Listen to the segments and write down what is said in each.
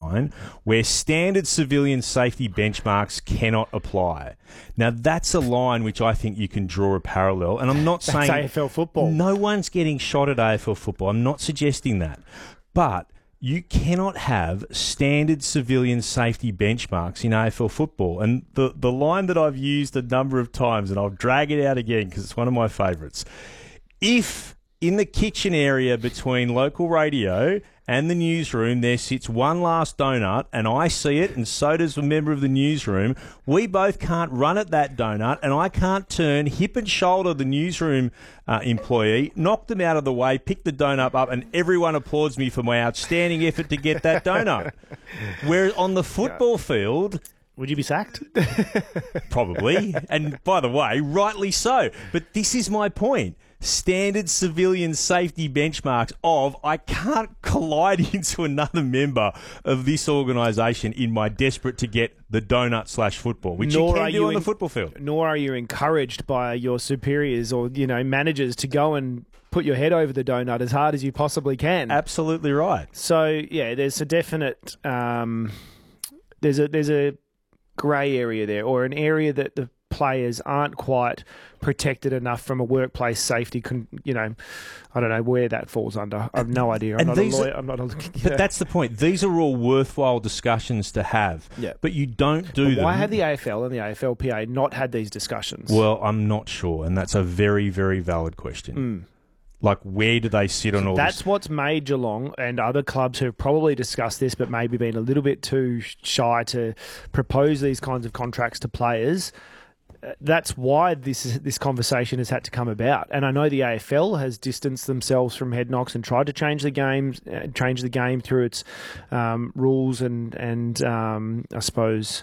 line where standard civilian safety benchmarks cannot apply. Now, that's a line which I think you can draw a parallel. And I'm not saying... That's AFL football. No one's getting shot at AFL football. I'm not suggesting that. But you cannot have standard civilian safety benchmarks in AFL football. And the line that I've used a number of times, and I'll drag it out again because it's one of my favourites. If in the kitchen area between local radio and the newsroom there sits one last donut and I see it and so does a member of the newsroom, we both can't run at that donut and I can't turn hip and shoulder the newsroom employee, knock them out of the way, pick the donut up, and everyone applauds me for my outstanding effort to get that donut. Whereas on the football field... Would you be sacked? Probably. And by the way, rightly so. But this is my point. Standard civilian safety benchmarks of I can't collide into another member of this organisation in my desperate to get the donut/football, which you can do on the football field. Nor are you encouraged by your superiors or managers to go and put your head over the donut as hard as you possibly can. Absolutely right. So yeah, there's a definite there's a grey area there, or an area that the players aren't quite protected enough from a workplace safety. I don't know where that falls under. I have no idea. I'm not a lawyer. But that's the point. These are all worthwhile discussions to have. Yeah. But you don't do them. Why have the AFL and the AFLPA not had these discussions? Well, I'm not sure, and that's a very, very valid question. Like, where do they sit on all this? That's what's made Geelong and other clubs who have probably discussed this but maybe been a little bit too shy to propose these kinds of contracts to players. That's why this conversation has had to come about. And I know the AFL has distanced themselves from head knocks and tried to change the game through its rules and I suppose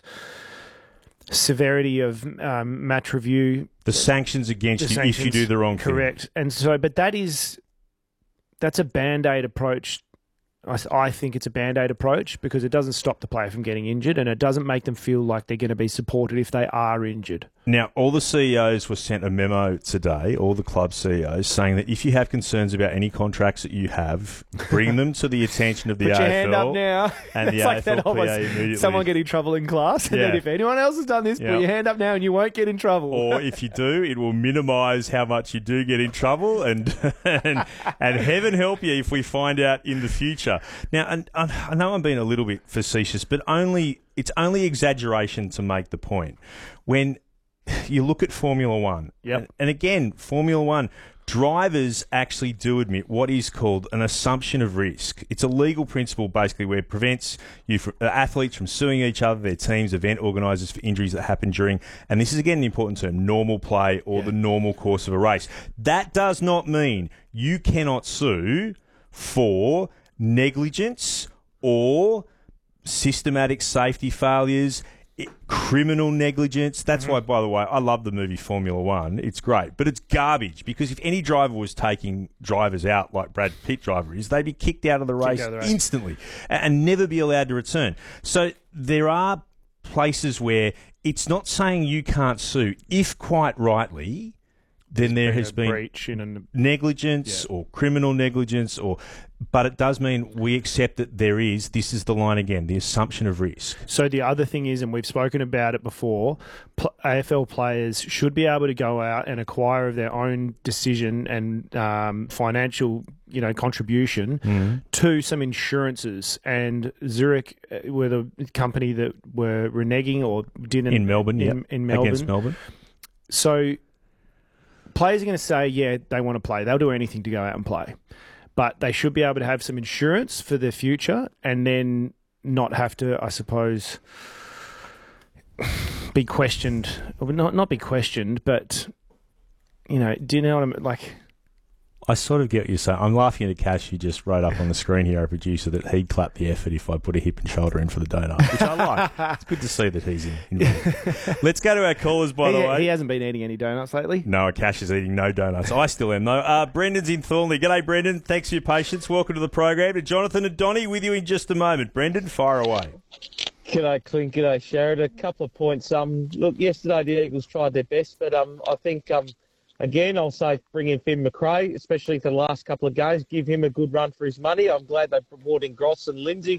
severity of match review. The sanctions against you if you do the wrong thing. Correct. And so, but that's a Band-Aid approach. I think it's a Band-Aid approach because it doesn't stop the player from getting injured and it doesn't make them feel like they're going to be supported if they are injured. Now, all the CEOs were sent a memo today, all the club CEOs, saying that if you have concerns about any contracts that you have, bring them to the attention of the AFL. Put your hand up now. And the like AFLPA immediately. Someone get in trouble in class, and then if anyone else has done this, put your hand up now and you won't get in trouble. Or if you do, it will minimise how much you do get in trouble, and heaven help you if we find out in the future. Now, and I know I'm being a little bit facetious, but it's only exaggeration to make the point. When you look at Formula One, and again, Formula One, drivers actually do admit what is called an assumption of risk. It's a legal principle, basically, where it prevents athletes from suing each other, their teams, event organisers for injuries that happen during, and this is again an important term, normal play or the normal course of a race. That does not mean you cannot sue for negligence or systematic safety failures, criminal negligence. That's why, by the way, I love the movie Formula One. It's great, but it's garbage because if any driver was taking drivers out like Brad Pitt driver is, they'd be kicked out of the race instantly and never be allowed to return. So there are places where it's not saying you can't sue if quite rightly then there has been breach in negligence or criminal negligence, but it does mean we accept that this is the line again, the assumption of risk. So the other thing is, and we've spoken about it before, AFL players should be able to go out and acquire of their own decision and financial contribution to some insurances. And Zurich were the company that were reneging or didn't... In Melbourne, in Melbourne. Against Melbourne. So players are going to say, they want to play. They'll do anything to go out and play. But they should be able to have some insurance for their future and then not have to, I suppose, be questioned. Not be questioned, but, do you know what I mean? Like, I sort of get what you're saying. I'm laughing at a Cash who just wrote up on the screen here, our producer, that he'd clap the effort if I put a hip and shoulder in for the donut, which I like. It's good to see that he's involved. Let's go to our callers, by the way. He hasn't been eating any donuts lately. No, Cash is eating no donuts. I still am, though. Brendan's in Thornley. G'day, Brendan. Thanks for your patience. Welcome to the program. And Jonathan and Donnie with you in just a moment. Brendan, fire away. G'day, Clint. G'day, Sherrod. A couple of points. Look, yesterday the Eagles tried their best, but I think... Again, I'll say bring in Finn McRae, especially for the last couple of games. Give him a good run for his money. I'm glad they brought in Gross and Lindsay.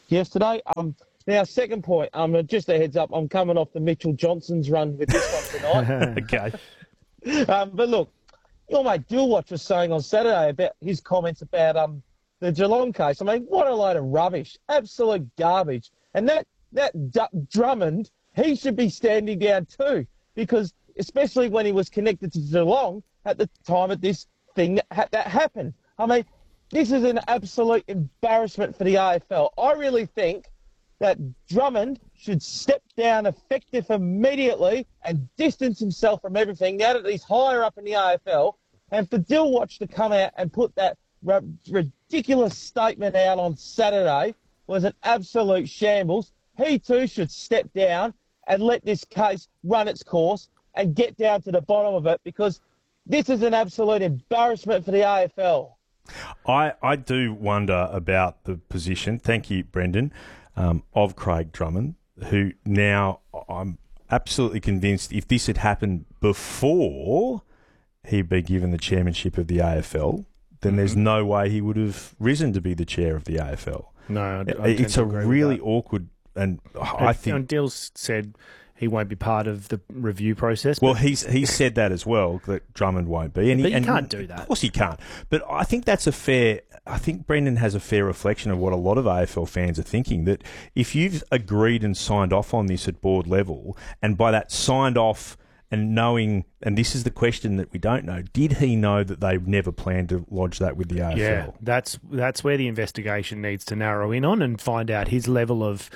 yesterday. Now, second point, just a heads up, I'm coming off the Mitchell Johnson's run with this one tonight. Okay. But look, your mate Dillwatch was saying on Saturday about his comments about the Geelong case. I mean, what a load of rubbish, absolute garbage. And that Drummond, he should be standing down too, because especially when he was connected to Geelong at the time of this thing that happened. I mean, this is an absolute embarrassment for the AFL. I really think that Drummond should step down effective immediately and distance himself from everything now that he's higher up in the AFL. And for Dillwatch to come out and put that ridiculous statement out on Saturday was an absolute shambles. He too should step down and let this case run its course and get down to the bottom of it, because this is an absolute embarrassment for the AFL. I do wonder about the position, thank you, Brendan, of Craig Drummond, who now I'm absolutely convinced if this had happened before he'd be given the chairmanship of the AFL, then there's no way he would have risen to be the chair of the AFL. No, it's a really awkward, and I think... And Dill's said he won't be part of the review process. Well, he's said that as well, that Drummond won't be. But he can't do that. Of course he can't. But I think that's I think Brendan has a fair reflection of what a lot of AFL fans are thinking, that if you've agreed and signed off on this at board level, and by that signed off and knowing, and this is the question that we don't know, did he know that they never planned to lodge that with the AFL? Yeah, that's where the investigation needs to narrow in on and find out his level of...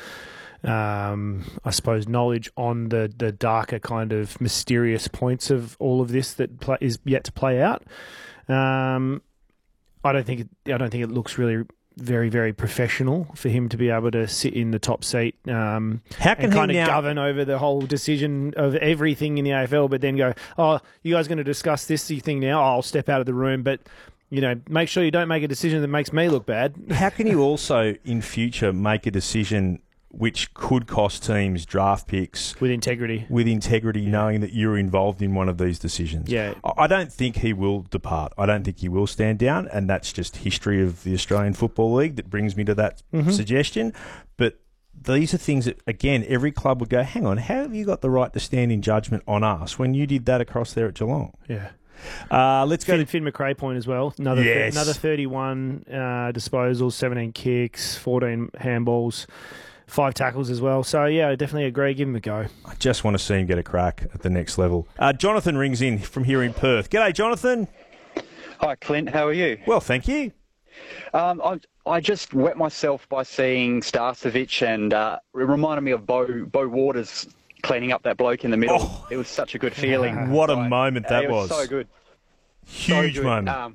I suppose knowledge on the darker kind of mysterious points of all of this that is yet to play out. I don't think it looks really very, very professional for him to be able to sit in the top seat. How can and kind he of now govern over the whole decision of everything in the AFL, but then go, "Oh, you guys are going to discuss this thing now? I'll step out of the room, but." Make sure you don't make a decision that makes me look bad. How can you also, in future, make a decision which could cost teams draft picks with integrity, knowing that you're involved in one of these decisions? Yeah. I don't think he will depart. I don't think he will stand down, and that's just history of the Australian Football League that brings me to that suggestion. But these are things that, again, every club would go, hang on, how have you got the right to stand in judgment on us when you did that across there at Geelong? Yeah. Let's go to Finn McRae point as well. Another 31 disposals, 17 kicks, 14 handballs. 5 tackles as well. So, yeah, I definitely agree. Give him a go. I just want to see him get a crack at the next level. Jonathan rings in from here in Perth. G'day, Jonathan. Hi, Clint. How are you? Well, thank you. I just wet myself by seeing Starcevic, and it reminded me of Bo Waters cleaning up that bloke in the middle. Oh. It was such a good feeling. What a moment that was. It was so good. Huge moment.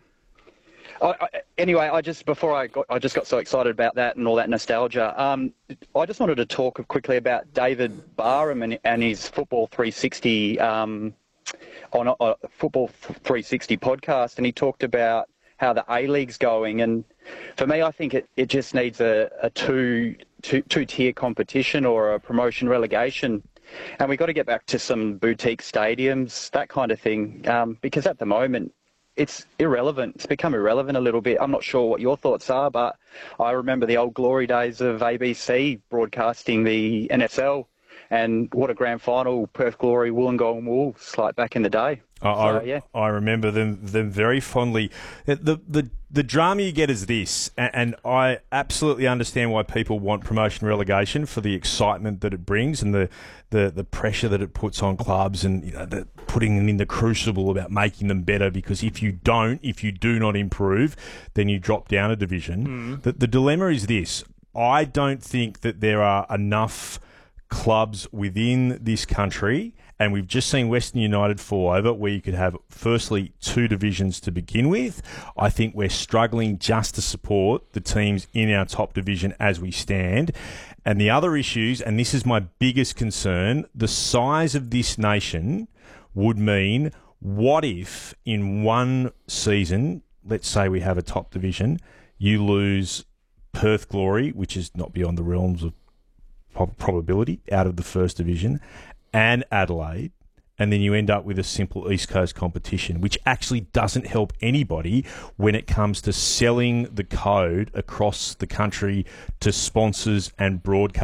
Anyway, I just got so excited about that and all that nostalgia. I just wanted to talk quickly about David Barham and his Football 360 on a Football 360 podcast, and he talked about how the A-League's going. And for me, I think it just needs a two-tier competition or a promotion relegation. And we've got to get back to some boutique stadiums, that kind of thing, because at the moment, it's irrelevant. It's become irrelevant a little bit. I'm not sure what your thoughts are, but I remember the old glory days of ABC broadcasting the NSL, and what a grand final, Perth Glory, Wollongong Wolves, like back in the day. I remember them very fondly. The drama you get is this, and I absolutely understand why people want promotion relegation, for the excitement that it brings and the pressure that it puts on clubs, and putting them in the crucible about making them better, because if you do not improve, then you drop down a division. The dilemma is this: I don't think that there are enough clubs within this country, and we've just seen Western United fall over, where you could have, firstly, 2 divisions to begin with. I think we're struggling just to support the teams in our top division as we stand. And the other issues, and this is my biggest concern, the size of this nation would mean, what if in one season, let's say we have a top division, you lose Perth Glory, which is not beyond the realms of probability, out of the first division, and Adelaide, and then you end up with a simple East Coast competition, which actually doesn't help anybody when it comes to selling the code across the country to sponsors and broadcasters.